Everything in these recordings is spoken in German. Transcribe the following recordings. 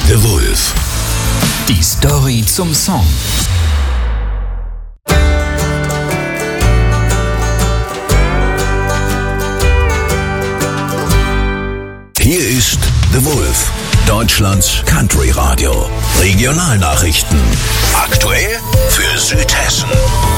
The Wolf. Die Story zum Song. Hier ist The Wolf, Deutschlands Country Radio. Regionalnachrichten. Aktuell für Südhessen.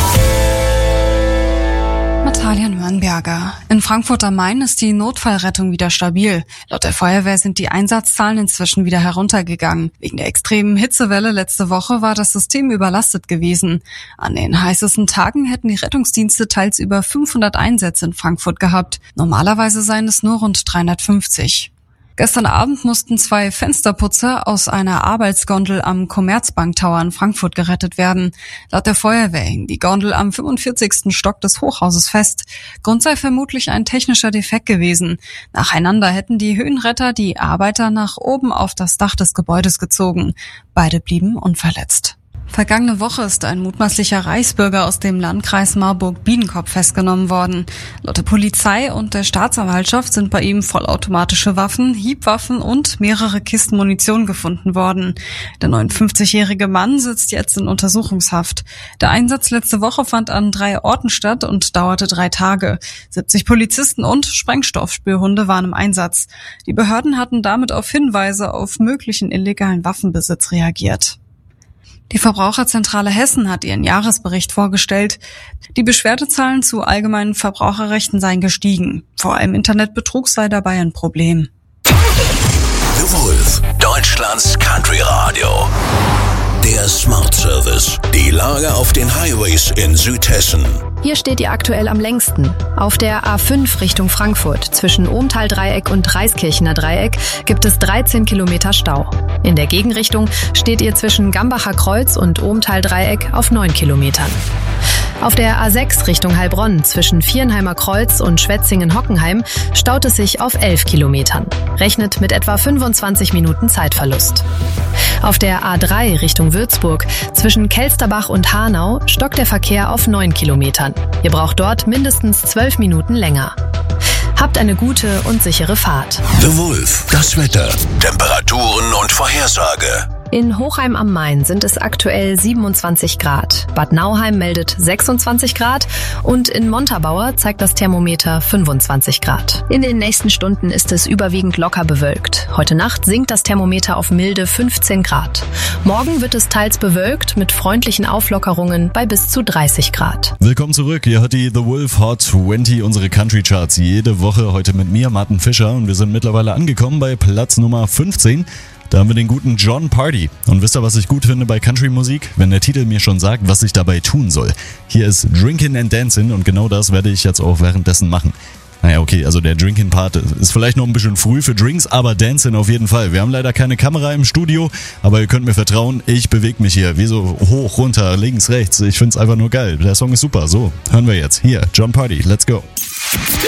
Natalia Nürnberger. In Frankfurt am Main ist die Notfallrettung wieder stabil. Laut der Feuerwehr sind die Einsatzzahlen inzwischen wieder heruntergegangen. Wegen der extremen Hitzewelle letzte Woche war das System überlastet gewesen. An den heißesten Tagen hätten die Rettungsdienste teils über 500 Einsätze in Frankfurt gehabt. Normalerweise seien es nur rund 350. Gestern Abend mussten 2 Fensterputzer aus einer Arbeitsgondel am Commerzbank Tower in Frankfurt gerettet werden. Laut der Feuerwehr hing die Gondel am 45. Stock des Hochhauses fest. Grund sei vermutlich ein technischer Defekt gewesen. Nacheinander hätten die Höhenretter die Arbeiter nach oben auf das Dach des Gebäudes gezogen. Beide blieben unverletzt. Vergangene Woche ist ein mutmaßlicher Reichsbürger aus dem Landkreis Marburg-Biedenkopf festgenommen worden. Laut der Polizei und der Staatsanwaltschaft sind bei ihm vollautomatische Waffen, Hiebwaffen und mehrere Kisten Munition gefunden worden. Der 59-jährige Mann sitzt jetzt in Untersuchungshaft. Der Einsatz letzte Woche fand an 3 Orten statt und dauerte 3 Tage. 70 Polizisten und Sprengstoffspürhunde waren im Einsatz. Die Behörden hatten damit auf Hinweise auf möglichen illegalen Waffenbesitz reagiert. Die Verbraucherzentrale Hessen hat ihren Jahresbericht vorgestellt. Die Beschwerdezahlen zu allgemeinen Verbraucherrechten seien gestiegen. Vor allem Internetbetrug sei dabei ein Problem. The Wolf, Deutschlands Country Radio. Der Smart Service. Die Lage auf den Highways in Südhessen. Hier steht ihr aktuell am längsten. Auf der A5 Richtung Frankfurt zwischen Ohmtal-Dreieck und Reiskirchener Dreieck gibt es 13 Kilometer Stau. In der Gegenrichtung steht ihr zwischen Gambacher Kreuz und Ohmtal-Dreieck auf 9 Kilometern. Auf der A6 Richtung Heilbronn zwischen Viernheimer Kreuz und Schwetzingen-Hockenheim staut es sich auf 11 Kilometern. Rechnet mit etwa 25 Minuten Zeitverlust. Auf der A3 Richtung Würzburg zwischen Kelsterbach und Hanau stockt der Verkehr auf 9 Kilometern. Ihr braucht dort mindestens 12 Minuten länger. Habt eine gute und sichere Fahrt. The Wolf, das Wetter, Temperaturen und Vorhersage. In Hochheim am Main sind es aktuell 27 Grad. Bad Nauheim meldet 26 Grad und in Montabaur zeigt das Thermometer 25 Grad. In den nächsten Stunden ist es überwiegend locker bewölkt. Heute Nacht sinkt das Thermometer auf milde 15 Grad. Morgen wird es teils bewölkt mit freundlichen Auflockerungen bei bis zu 30 Grad. Willkommen zurück. Hier hat die The Wolf Hot 20 unsere Country Charts jede Woche. Heute mit mir, Martin Fischer, und wir sind mittlerweile angekommen bei Platz Nummer 15. Da haben wir den guten Jon Pardi. Und wisst ihr, was ich gut finde bei Country-Musik? Wenn der Titel mir schon sagt, was ich dabei tun soll. Hier ist Drinkin' and Dancin' und genau das werde ich jetzt auch währenddessen machen. Naja, okay, also der Drinkin'-Part ist vielleicht noch ein bisschen früh für Drinks, aber Dancin' auf jeden Fall. Wir haben leider keine Kamera im Studio, aber ihr könnt mir vertrauen, ich bewege mich hier wie so hoch, runter, links, rechts. Ich find's einfach nur geil. Der Song ist super. So, hören wir jetzt. Hier, Jon Pardi, let's go.